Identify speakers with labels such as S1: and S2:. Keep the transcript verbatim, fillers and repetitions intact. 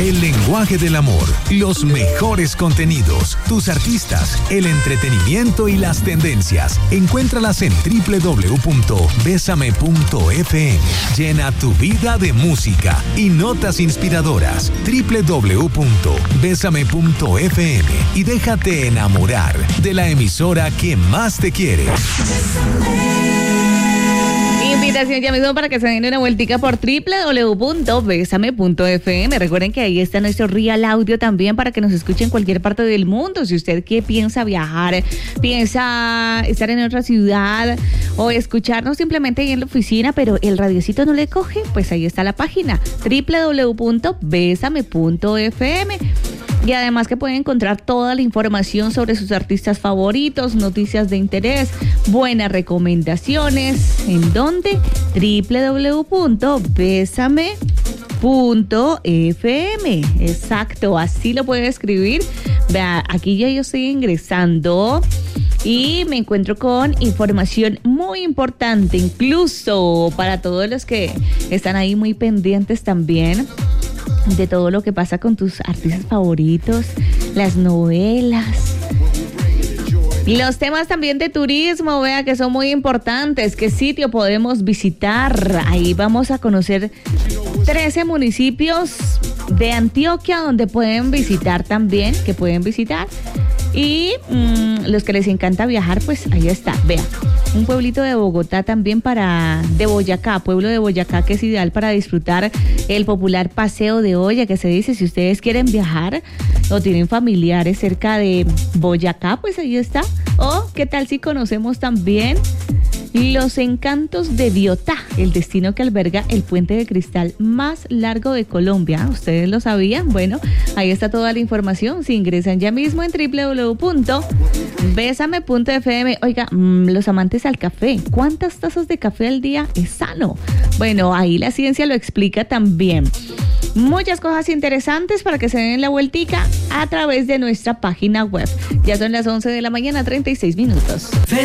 S1: el lenguaje del amor, los mejores contenidos, tus artistas, el entretenimiento y las tendencias. Encuéntralas en doble u doble u doble u punto besame punto efe eme. Llena tu vida de música y notas inspiradoras. doble u doble u doble u punto besame punto efe eme y déjate enamorar de la emisora que más te quiere.
S2: Invitación ya mismo para que se den una vueltica por doble u doble u doble u punto besame punto efe eme. Recuerden que ahí está nuestro Real Audio también para que nos escuchen en cualquier parte del mundo. Si usted que piensa viajar, piensa estar en otra ciudad o escucharnos simplemente ahí en la oficina, pero el radiocito no le coge, pues ahí está la página doble u doble u doble u punto besame punto efe eme. Y además que pueden encontrar toda la información sobre sus artistas favoritos, noticias de interés, buenas recomendaciones. ¿En dónde? doble u doble u doble u punto besame punto efe eme. Exacto, así lo puede escribir. Vea, aquí ya yo estoy ingresando y me encuentro con información muy importante, incluso para todos los que están ahí muy pendientes también de todo lo que pasa con tus artistas favoritos, las novelas, los temas también de turismo, vea que son muy importantes. ¿Qué sitio podemos visitar? Ahí vamos a conocer trece municipios de Antioquia donde pueden visitar también, que pueden visitar. Y mmm, los que les encanta viajar, pues ahí está, vea. Un pueblito de Bogotá también para, de Boyacá, pueblo de Boyacá que es ideal para disfrutar el popular paseo de olla que se dice. Si ustedes quieren viajar o tienen familiares cerca de Boyacá, pues ahí está. O qué tal si conocemos también los encantos de Biotá, el destino que alberga el puente de cristal más largo de Colombia. ¿Ustedes lo sabían? Bueno, ahí está toda la información. Si ingresan ya mismo en doble u doble u doble u punto besame punto efe eme. Oiga, mmm, los amantes al café, ¿cuántas tazas de café al día es sano? Bueno, ahí la ciencia lo explica también. Muchas cosas interesantes para que se den la vueltica a través de nuestra página web. Ya son las once de la mañana, treinta y seis minutos.